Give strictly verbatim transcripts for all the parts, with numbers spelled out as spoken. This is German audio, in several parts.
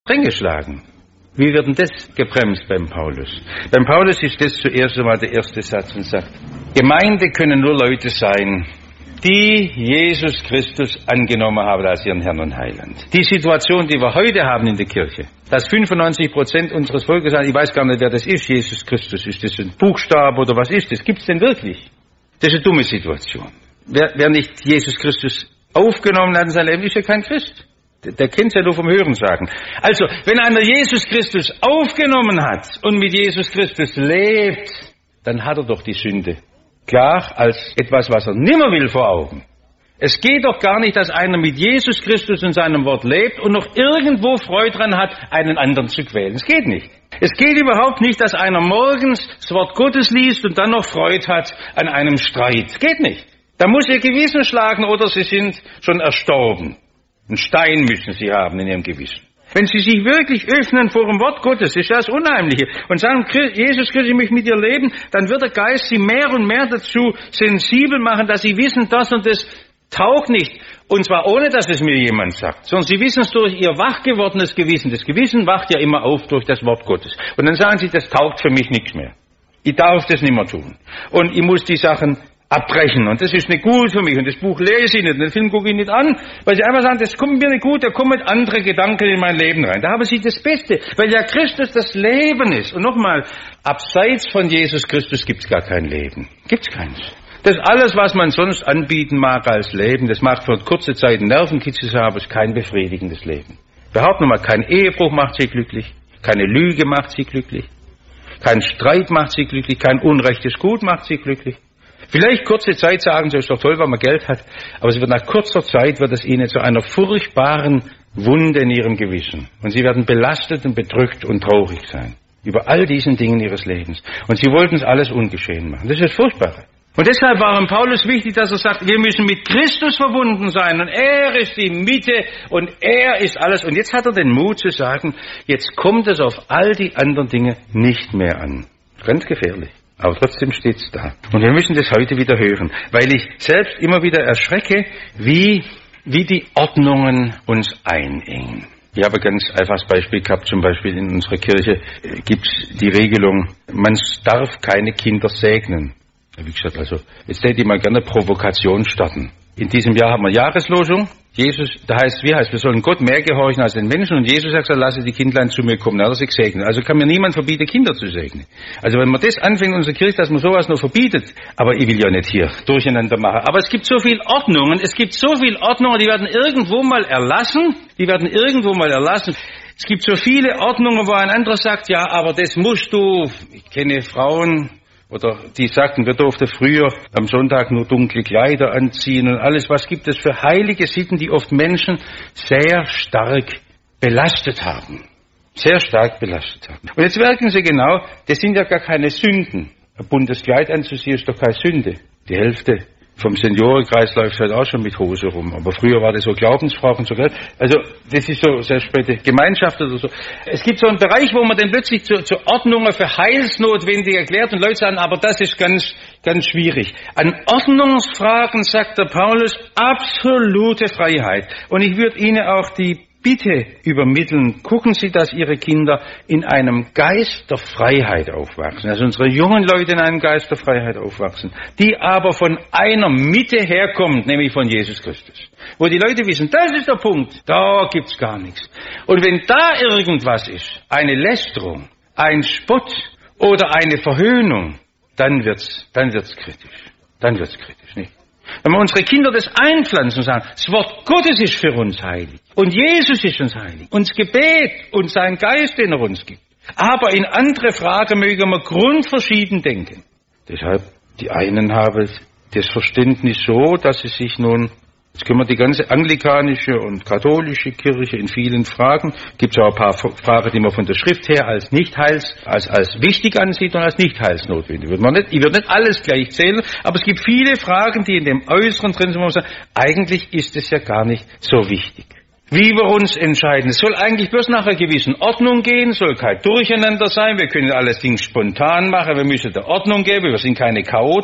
reingeschlagen. Wie wird denn das gebremst beim Paulus? Beim Paulus ist das zuerst einmal der erste Satz und sagt, Gemeinde können nur Leute sein, die Jesus Christus angenommen haben als ihren Herrn und Heiland. Die Situation, die wir heute haben in der Kirche, dass fünfundneunzig Prozent unseres Volkes sagen, ich weiß gar nicht, wer das ist, Jesus Christus, ist das ein Buchstabe oder was ist das? Gibt es denn wirklich? Das ist eine dumme Situation. Wer, wer nicht Jesus Christus aufgenommen hat in sein Leben, ist ja kein Christ. Der, der kennt es ja nur vom Hörensagen. Also, wenn einer Jesus Christus aufgenommen hat und mit Jesus Christus lebt, dann hat er doch die Sünde klar als etwas, was er nimmer will, vor Augen. Es geht doch gar nicht, dass einer mit Jesus Christus in seinem Wort lebt und noch irgendwo Freude dran hat, einen anderen zu quälen. Es geht nicht. Es geht überhaupt nicht, dass einer morgens das Wort Gottes liest und dann noch Freude hat an einem Streit. Geht nicht. Da muss ihr Gewissen schlagen oder sie sind schon erstorben. Einen Stein müssen sie haben in ihrem Gewissen. Wenn sie sich wirklich öffnen vor dem Wort Gottes, ist das Unheimliche, und sagen, Jesus Christus, ich möchte mit dir leben, dann wird der Geist sie mehr und mehr dazu sensibel machen, dass sie wissen, das und das taugt nicht. Und zwar ohne, dass es mir jemand sagt, sondern sie wissen es durch ihr wach gewordenes Gewissen. Das Gewissen wacht ja immer auf durch das Wort Gottes. Und dann sagen sie, das taugt für mich nichts mehr. Ich darf das nicht mehr tun. Und ich muss die Sachen abbrechen. Und das ist nicht gut für mich. Und das Buch lese ich nicht. Und den Film gucke ich nicht an, weil sie einfach sagen, das kommt mir nicht gut, da kommen andere Gedanken in mein Leben rein. Da haben sie das Beste, weil ja Christus das Leben ist. Und nochmal, abseits von Jesus Christus gibt es gar kein Leben. Gibt es keins. Das alles, was man sonst anbieten mag als Leben, das mag für kurze Zeit Nervenkitzel sein, aber es ist kein befriedigendes Leben. Behaupten wir mal, kein Ehebruch macht sie glücklich, keine Lüge macht sie glücklich, kein Streit macht sie glücklich, kein unrechtes Gut macht sie glücklich. Vielleicht kurze Zeit sagen sie, ist doch toll, weil man Geld hat, aber es wird nach kurzer Zeit wird es ihnen zu einer furchtbaren Wunde in ihrem Gewissen. Und sie werden belastet und bedrückt und traurig sein über all diesen Dingen ihres Lebens. Und sie wollten es alles ungeschehen machen. Das ist das Furchtbare. Und deshalb war dem Paulus wichtig, dass er sagt, wir müssen mit Christus verbunden sein und er ist die Mitte und er ist alles. Und jetzt hat er den Mut zu sagen, jetzt kommt es auf all die anderen Dinge nicht mehr an. Ganz gefährlich. Aber trotzdem steht es da. Und wir müssen das heute wieder hören, weil ich selbst immer wieder erschrecke, wie, wie die Ordnungen uns einengen. Ich habe ein ganz einfaches Beispiel gehabt, zum Beispiel in unserer Kirche äh, gibt es die Regelung, man darf keine Kinder segnen. Wie gesagt, also, jetzt hätte ich mal gerne Provokation starten. In diesem Jahr haben wir Jahreslosung. Jesus, da heißt, wie heißt, wir sollen Gott mehr gehorchen als den Menschen. Und Jesus sagt, lasse die Kindlein zu mir kommen. Er hat sich gesegnet. Also kann mir niemand verbieten, Kinder zu segnen. Also wenn man das anfängt in unserer Kirche, dass man sowas noch verbietet, aber ich will ja nicht hier durcheinander machen. Aber es gibt so viel Ordnungen, es gibt so viel Ordnungen, die werden irgendwo mal erlassen, die werden irgendwo mal erlassen. Es gibt so viele Ordnungen, wo ein anderer sagt, ja, aber das musst du, ich kenne Frauen, oder die sagten, wir durften früher am Sonntag nur dunkle Kleider anziehen und alles. Was gibt es für heilige Sitten, die oft Menschen sehr stark belastet haben. Sehr stark belastet haben. Und jetzt merken Sie genau, das sind ja gar keine Sünden. Ein buntes Kleid anzuziehen ist doch keine Sünde. Die Hälfte vom Seniorenkreis läuft halt auch schon mit Hose rum. Aber früher war das so Glaubensfrau und so. Also das ist so sehr späte Gemeinschaft oder so. Es gibt so einen Bereich, wo man dann plötzlich zu, zu Ordnungen für heilsnotwendig erklärt und Leute sagen, aber das ist ganz, ganz schwierig. An Ordnungsfragen sagt der Paulus absolute Freiheit. Und ich würde Ihnen auch die Bitte übermitteln, gucken Sie, dass Ihre Kinder in einem Geist der Freiheit aufwachsen, also unsere jungen Leute in einem Geist der Freiheit aufwachsen, die aber von einer Mitte herkommt, nämlich von Jesus Christus. Wo die Leute wissen, das ist der Punkt, da gibt's gar nichts. Und wenn da irgendwas ist, eine Lästerung, ein Spott oder eine Verhöhnung, dann wird's, dann wird's kritisch. Dann wird's kritisch, nicht? Wenn wir unsere Kinder das einpflanzen und sagen, das Wort Gottes ist für uns heilig und Jesus ist uns heilig und das Gebet und sein Geist, den er uns gibt. Aber in andere Fragen mögen wir grundverschieden denken. Deshalb, die einen haben das Verständnis so, dass sie sich nun, jetzt können wir die ganze anglikanische und katholische Kirche in vielen Fragen, gibt es auch ein paar Fragen, die man von der Schrift her als nicht heils, als, als wichtig ansieht und als nicht heilsnotwendig. Wird man nicht, ich würde nicht alles gleich zählen, aber es gibt viele Fragen, die in dem Äußeren drin sind, wo man sagt, eigentlich ist es ja gar nicht so wichtig. Wie wir uns entscheiden, es soll eigentlich bloß nach einer gewissen Ordnung gehen, soll kein Durcheinander sein, wir können alles Ding spontan machen, wir müssen der Ordnung geben, wir sind keine Chaoten.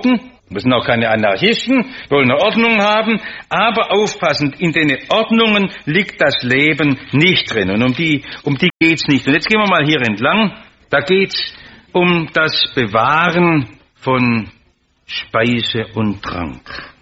Wir sind auch keine Anarchisten, wollen eine Ordnung haben, aber aufpassen, in den Ordnungen liegt das Leben nicht drin. Und um die, um die geht's nicht. Und jetzt gehen wir mal hier entlang. Da geht's um das Bewahren von Speise und Trank.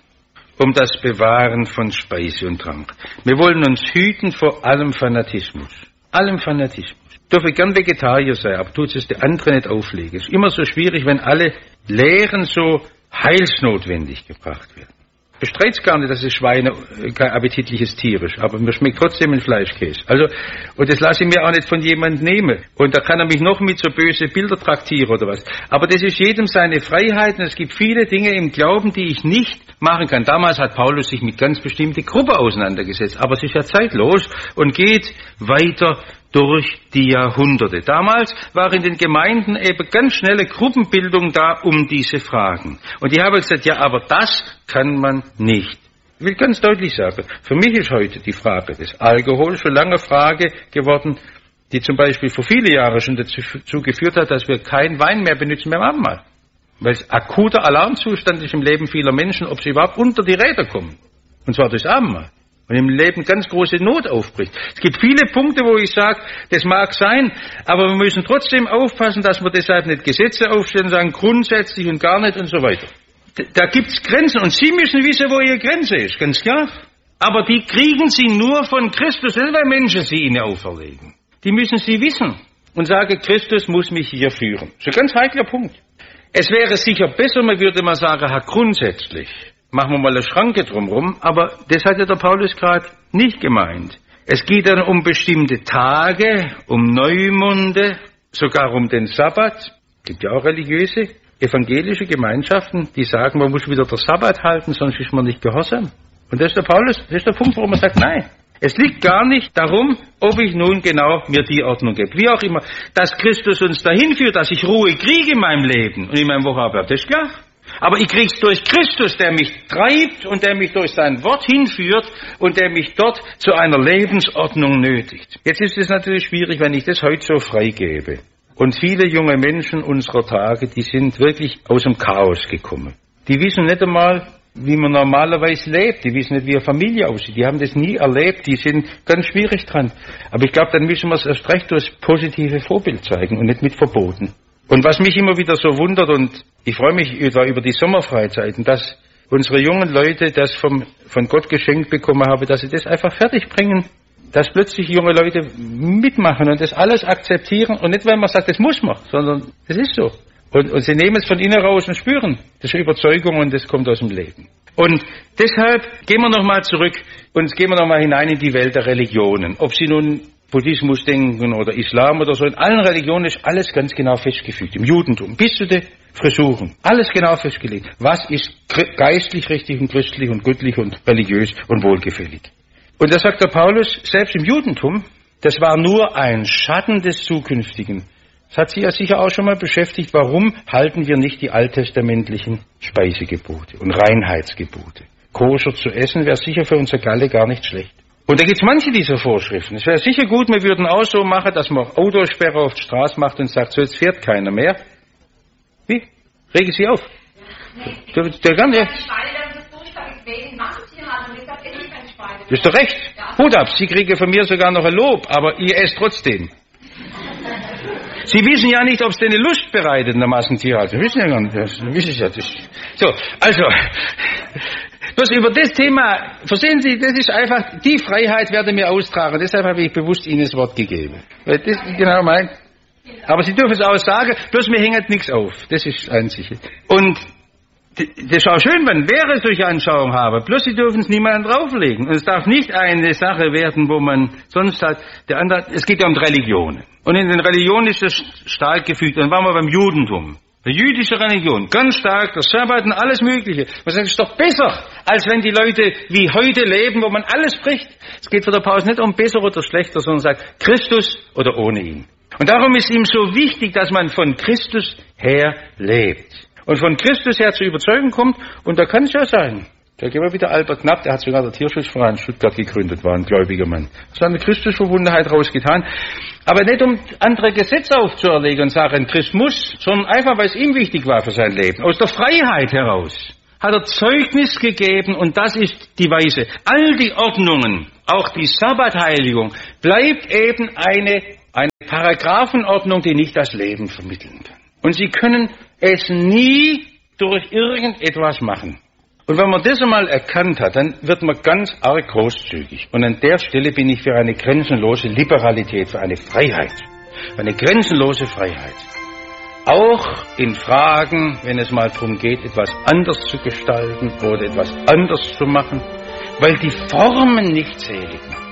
Um das Bewahren von Speise und Trank. Wir wollen uns hüten vor allem Fanatismus. Allem Fanatismus. Ich dürfe gern Vegetarier sein, aber tut es der andere nicht auflegen. Es ist immer so schwierig, wenn alle Lehren so heilsnotwendig gebracht werden. Ich bestreite es gar nicht, dass das Schwein kein appetitliches Tier ist, aber mir schmeckt trotzdem ein Fleischkäse. Also, und das lasse ich mir auch nicht von jemandem nehmen. Und da kann er mich noch mit so böse Bilder traktieren oder was. Aber das ist jedem seine Freiheit und es gibt viele Dinge im Glauben, die ich nicht machen kann. Damals hat Paulus sich mit ganz bestimmten Gruppen auseinandergesetzt, aber es ist ja zeitlos und geht weiter durch die Jahrhunderte. Damals war in den Gemeinden eben ganz schnelle Gruppenbildung da um diese Fragen. Und die haben gesagt, ja, aber das kann man nicht. Ich will ganz deutlich sagen, für mich ist heute die Frage des Alkohols schon lange Frage geworden, die zum Beispiel vor viele Jahre schon dazu geführt hat, dass wir keinen Wein mehr benutzen beim Abendmahl. Weil es akuter Alarmzustand ist im Leben vieler Menschen, ob sie überhaupt unter die Räder kommen. Und zwar durchs Abendmahl. Und im Leben ganz große Not aufbricht. Es gibt viele Punkte, wo ich sage, das mag sein, aber wir müssen trotzdem aufpassen, dass wir deshalb nicht Gesetze aufstellen, sagen grundsätzlich und gar nicht und so weiter. Da gibt's Grenzen und Sie müssen wissen, wo Ihre Grenze ist, ganz klar. Aber die kriegen Sie nur von Christus, nicht weil Menschen sie Ihnen auferlegen. Die müssen Sie wissen und sagen, Christus muss mich hier führen. Das ist ein ganz heikler Punkt. Es wäre sicher besser, man würde mal sagen, Herr, grundsätzlich machen wir mal eine Schranke drumherum, aber das hat ja der Paulus gerade nicht gemeint. Es geht dann um bestimmte Tage, um Neumonde, sogar um den Sabbat. Es gibt ja auch religiöse, evangelische Gemeinschaften, die sagen, man muss wieder den Sabbat halten, sonst ist man nicht gehorsam. Und das ist der Paulus, das ist der Punkt, wo man sagt, nein. Es liegt gar nicht darum, ob ich nun genau mir die Ordnung gebe. Wie auch immer, dass Christus uns dahin führt, dass ich Ruhe kriege in meinem Leben und in meinem Wochenablauf, das ist klar. Aber ich krieg's durch Christus, der mich treibt und der mich durch sein Wort hinführt und der mich dort zu einer Lebensordnung nötigt. Jetzt ist es natürlich schwierig, wenn ich das heute so freigebe. Und viele junge Menschen unserer Tage, die sind wirklich aus dem Chaos gekommen. Die wissen nicht einmal, wie man normalerweise lebt. Die wissen nicht, wie eine Familie aussieht. Die haben das nie erlebt. Die sind ganz schwierig dran. Aber ich glaube, dann müssen wir es erst recht durch positive Vorbild zeigen und nicht mit Verboten. Und was mich immer wieder so wundert, und ich freue mich über, über die Sommerfreizeiten, dass unsere jungen Leute das vom, von Gott geschenkt bekommen haben, dass sie das einfach fertig bringen, dass plötzlich junge Leute mitmachen und das alles akzeptieren und nicht, weil man sagt, das muss man, sondern das ist so. Und, und sie nehmen es von innen raus und spüren. Das ist Überzeugung und das kommt aus dem Leben. Und deshalb gehen wir nochmal zurück und gehen wir nochmal hinein in die Welt der Religionen. Ob sie nun Buddhismus denken oder Islam oder so, in allen Religionen ist alles ganz genau festgefügt. Im Judentum bis zu den Frisuren. Alles genau festgelegt. Was ist geistlich richtig und christlich und göttlich und religiös und wohlgefällig. Und da sagt der Paulus, selbst im Judentum, das war nur ein Schatten des Zukünftigen. Das hat Sie ja sicher auch schon mal beschäftigt, warum halten wir nicht die alttestamentlichen Speisegebote und Reinheitsgebote. Koscher zu essen wäre sicher für unser Galle gar nicht schlecht. Und da gibt es manche dieser Vorschriften. Es wäre sicher gut, wir würden auch so machen, dass man Autosperre auf die Straße macht und sagt, so jetzt fährt keiner mehr. Wie? Regen Sie auf. Der, der kann, ja. Das ist doch recht. Hut ab, Sie kriegen von mir sogar noch ein Lob, aber ihr esst trotzdem. Sie wissen ja nicht, ob es denn eine Lust bereitet in der Massentierhaltung. Sie wissen ja gar nicht. Das wissen Sie ja. Das. So, also, bloß über das Thema, verstehen Sie, das ist einfach, die Freiheit werde mir austragen. Deshalb habe ich bewusst Ihnen das Wort gegeben. Weil das ist genau mein. Aber Sie dürfen es auch sagen, bloß mir hängt nichts auf. Das ist das Einzige. Und das ist auch schön, wenn wäre solche Anschauungen habe. Bloß Sie dürfen es niemandem drauflegen. Und es darf nicht eine Sache werden, wo man sonst hat, der andere, es geht ja um Religionen. Und in den Religionen ist das stark gefügt. Dann waren wir beim Judentum. Die jüdische Religion, ganz stark, der Sabbat und alles Mögliche. Man sagt, es ist doch besser, als wenn die Leute wie heute leben, wo man alles bricht. Es geht für der Paulus nicht um besser oder schlechter, sondern sagt, Christus oder ohne ihn. Und darum ist ihm so wichtig, dass man von Christus her lebt. Und von Christus her zur Überzeugung kommt, und da kann es ja sein, Da gehen wir wieder Albert Knapp, der hat sogar der Tierschutzverein Stuttgart gegründet, war ein gläubiger Mann. Das hat eine Christusverbundenheit rausgetan. Aber nicht um andere Gesetze aufzuerlegen und sagen, Christ muss, sondern einfach, weil es ihm wichtig war für sein Leben. Aus der Freiheit heraus hat er Zeugnis gegeben und das ist die Weise. All die Ordnungen, auch die Sabbatheiligung, bleibt eben eine, eine Paragraphenordnung, die nicht das Leben vermitteln kann. Und Sie können es nie durch irgendetwas machen. Und wenn man das einmal erkannt hat, dann wird man ganz arg großzügig. Und an der Stelle bin ich für eine grenzenlose Liberalität, für eine Freiheit, für eine grenzenlose Freiheit. Auch in Fragen, wenn es mal darum geht, etwas anders zu gestalten oder etwas anders zu machen, weil die Formen nicht selig machen.